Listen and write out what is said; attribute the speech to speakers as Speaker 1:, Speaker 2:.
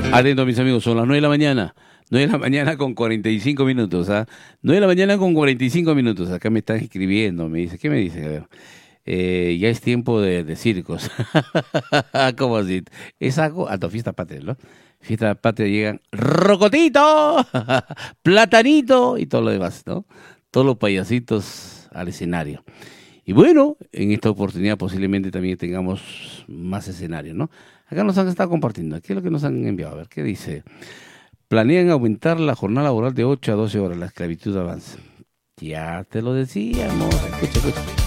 Speaker 1: Atento, mis amigos, son las 9 de la mañana. 9 de la mañana con 45 minutos. 9 de la mañana con 45 minutos. Acá me están escribiendo. Me dice, ¿qué me dice? A ver. Ya es tiempo de circos. ¿Cómo así? Es algo a tu fiesta patria, ¿no? Fiesta patria llegan Rocotito, Platanito y todo lo demás, ¿no? Todos los payasitos al escenario. Y bueno, en esta oportunidad posiblemente también tengamos más escenarios, ¿no? Acá nos han estado compartiendo. ¿Qué es lo que nos han enviado? A ver, ¿qué dice? Planean aumentar la jornada laboral de 8 a 12 horas. La esclavitud avanza. Ya te lo decíamos. Escucha, escucha.